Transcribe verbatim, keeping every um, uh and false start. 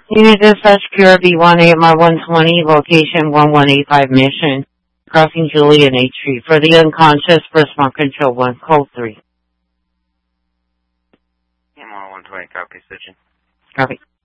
Unit dispatch Q R B one A M R one twenty, location one one eight five Mission, crossing Julian H Street. For the unconscious, response control one, code three. M R one twenty, copy, switching. Copy.